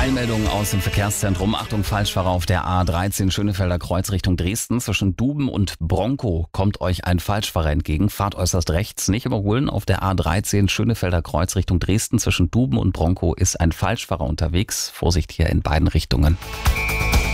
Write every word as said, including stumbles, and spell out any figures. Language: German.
Eilmeldungen aus dem Verkehrszentrum. Achtung, Falschfahrer auf der A dreizehn Schönefelder Kreuz Richtung Dresden. Zwischen Duben und Bronkow kommt euch ein Falschfahrer entgegen. Fahrt äußerst rechts, nicht überholen. Auf der A dreizehn Schönefelder Kreuz Richtung Dresden. Zwischen Duben und Bronkow ist ein Falschfahrer unterwegs. Vorsicht hier in beiden Richtungen.